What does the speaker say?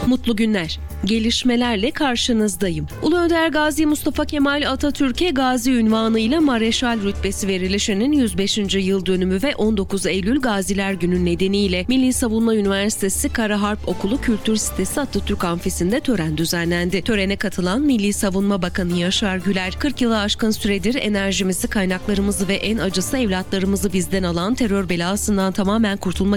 Mutlu günler. Gelişmelerle karşınızdayım. Ulu Önder Gazi Mustafa Kemal Atatürk'e Gazi unvanıyla Mareşal rütbesi verilişinin 105. yıl dönümü ve 19 Eylül Gaziler Günü nedeniyle Milli Savunma Üniversitesi Kara Harp Okulu Kültür Sitesi Atatürk Amfisi'nde tören düzenlendi. Törene katılan Milli Savunma Bakanı Yaşar Güler, 40 yılı aşkın süredir enerjimizi, kaynaklarımızı ve en acısı evlatlarımızı bizden alan terör belasından tamamen kurtulmak